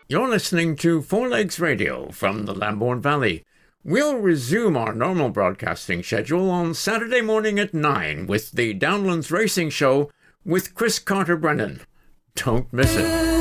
You're listening to Four Legs Radio from the Lambourne Valley. We'll resume our normal broadcasting schedule on Saturday morning at 9 with the Downlands Racing Show with Chris Carter-Brennan. Don't miss it.